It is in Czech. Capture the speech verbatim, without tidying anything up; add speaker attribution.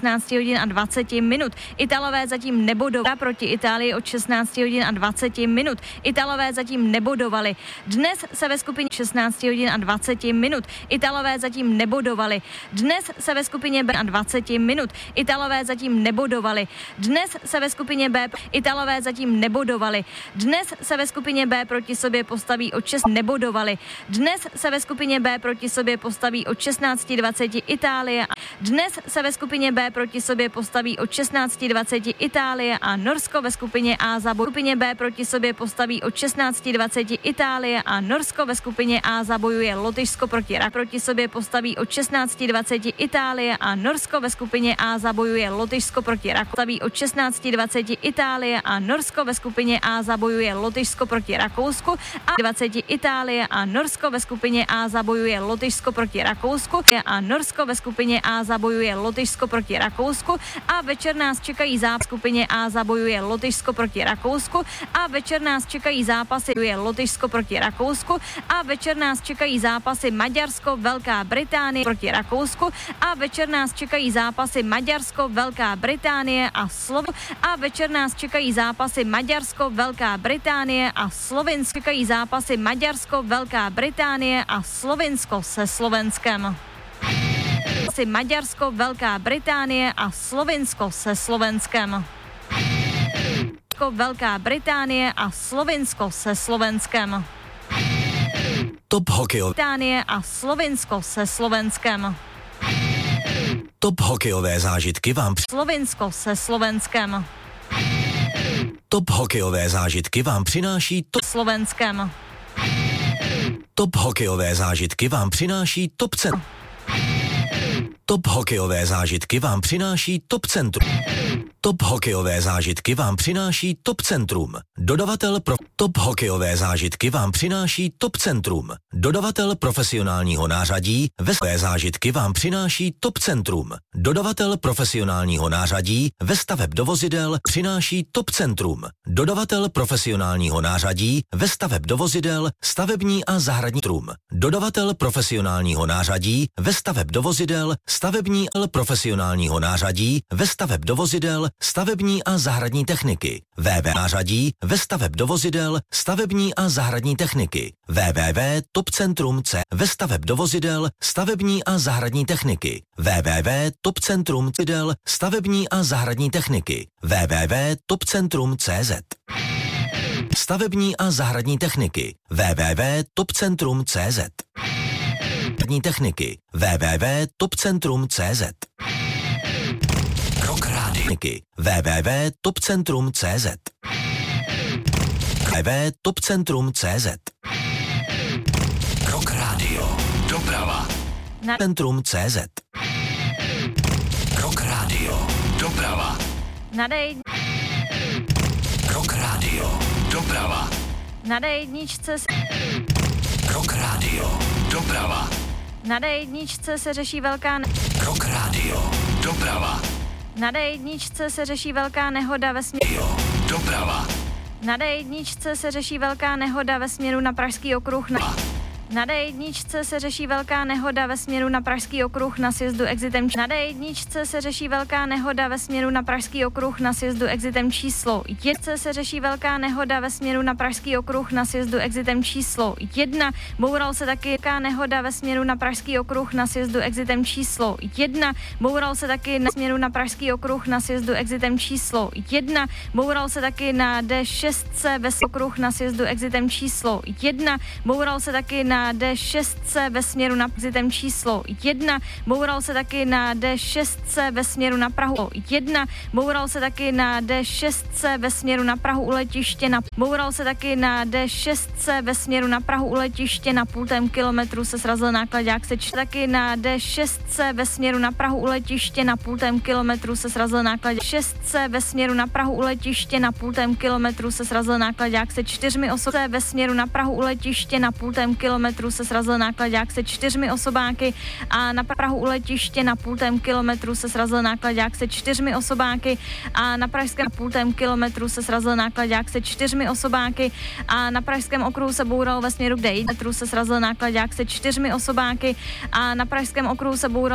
Speaker 1: šestnácti hodin a dvaceti minut. Italové zatím nebodovali proti Itálii od šestnácti hodin a dvaceti minut. Italové zatím nebodovali. Dnes se ve skupině šestnácti hodin a dvaceti minut. Italové zatím nebodovali. Dnes se ve skupině B a dvaceti minut. Italové zatím nebodovali. Dnes se ve skupině B Italové zatím nebodovali. Dnes se ve skupině B proti sobě postaví od šest nebodovali. Dnes se ve skupině B proti sobě postaví od šestnácti dvaceti Itálie. Dnes se ve skupině B proti sobě postaví od šestnácti dvaceti Itálie a Norsko. Ve skupině A za boj. V skupině B proti sobě postaví od šestnácti dvaceti Itálie a Norsko. Ve skupině A zabojuje Lotyšsko proti Rak. Proti sobě postaví od šestnácti dvaceti Itálie a Norsko. Ve skupině A zabojuje Lotyšsko proti Rakousku. Staví od šestnácti dvaceti Itálie a Norsko. Ve skupině A zabojuje Lotyšsko proti Rakousku a dvaceti Itálie a Norsko. Ve skupině A zabojuje Lotyšsko proti Rakousku a Norsko. Ve skupině A zabojuje Lotyšsko proti Rakousku a večer nás čekají zápas. V skupině A zabojuje Lotyšsko proti Rakousku a večer nás čekají zápasy je Lotyšsko proti Rakousku a večer nás čekají zápasy Maďarsko, Velká Británie proti Rakousku a večer nás čekají zápasy Maďarsko, Velká Británie a Slovo a večer nás čekají zápasy Maďarsko, Velká Británie a Slovinsko. Čekají zápasy Maďarsko, Velká Británie a Slovinsko se Slovenskem. Maďarsko, Velká Británie a Slovinsko se Slovenskem. Velká Británie a Slovinsko se Slovenskem.
Speaker 2: Top hokejové.
Speaker 1: Británie a Slovinsko se Slovenskem.
Speaker 2: Top hokejové zážitky vám při...
Speaker 1: Slovinsko se Slovenskem.
Speaker 2: Top hokejové zážitky vám přináší to...
Speaker 1: Slovenskem.
Speaker 2: Top hokejové zážitky vám přináší Top Centrum. Top hokejové zážitky vám přináší Top Centrum. Top hokejové zážitky vám přináší Top Centrum. Dodavatel pro Top hokejové zážitky vám přináší Top Centrum. Dodavatel profesionálního nářadí ve své zážitky vám přináší Top Centrum. Dodavatel profesionálního nářadí ve staveb do vozidel přináší Top Centrum. Dodavatel profesionálního nářadí ve staveb do vozidel stavební a zahradní trum. Dodavatel profesionálního nářadí ve staveb do vozidel stavební a profesionálního nářadí ve staveb do vozidel stavební a zahradní techniky. W W W nářadí ve staveb do vozidel stavební a zahradní techniky. w w w tečka top centrum tečka c z ve staveb do vozidel stavební a zahradní techniky. w w w tečka top centrum tečka c z stavební a zahradní techniky. w w w tečka top centrum tečka c z stavební a zahradní techniky. w w w tečka top centrum tečka c z techniky. w w w tečka top centrum tečka c z Rock rádio. w w w tečka top centrum tečka c z w w w tečka top centrum tečka c z Rock rádio. Doprava.
Speaker 1: Na
Speaker 2: Centrum tečka c z Rock rádio. Doprava.
Speaker 1: Na D.
Speaker 2: Rock rádio. Doprava.
Speaker 1: Na D jedničce
Speaker 2: Rock rádio. Doprava.
Speaker 1: Na D jedničce se řeší velká ne-
Speaker 2: Rock rádio. Doprava.
Speaker 1: Na D jedničce se řeší velká nehoda ve směru.
Speaker 2: Doprava.
Speaker 1: Na D jedničce se řeší velká nehoda ve směru na Pražský okruh. Na, na D jedničce se řeší velká nehoda ve směru na Pražský okruh na sjezdu exitem. Na D jedničce se řeší velká nehoda ve směru na Pražský okruh na sjezdu exitem číslo jedna. Se řeší velká nehoda ve směru na Pražský okruh na sjezdu exitem číslo jedna. Boural se taky velká nehoda ve směru na Pražský okruh na sjezdu exitem číslo jedna. Boural se taky na směru na Pražský okruh na sjezdu exitem číslo jedna. Boural se taky na D šest ve okruh na sjezdu exitem číslo jedna. Boural se taky na D šest ve směru na exitem číslo jedna. Boural se taky na D šest ve směru na Prahu jedna. Boural se taky na D šest ve směru na Prahu u letiště na Boural se taky na D šest ve směru na Prahu u letiště na půl tém kilometru se srazil nákladák se č- taky na D šest ve směru na Prahu u letiště na půl tém kilometru se srazil nákladák šest ve směru na Prahu u letiště na půl tém kilometru se srazil nákladák se čtyřmi osobami ve směru na Prahu u letiště na půl tém kilometru se srazil nákladák se čtyřmi osobáky a na Prahu u letiště na půl tém kilometru se srazil nákladák se čtyřmi osobáky a na pražském půl tém kilometru se srazil nákladák se čtyřmi osobáky a na pražském okruhu se boural ve směru kde metru se srazil nákladák se čtyřmi osobáky a na pražském okruhu se boural